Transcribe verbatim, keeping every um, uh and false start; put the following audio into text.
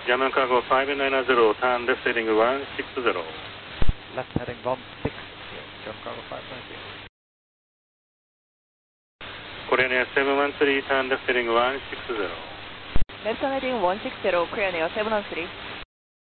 German Cargo five nine zero, turn left heading one six zero. Left heading one six zero, German Cargo five nine zero. Korean Air seven one three, turn left heading one six zero. Left heading one six zero, Korean Air seven one three.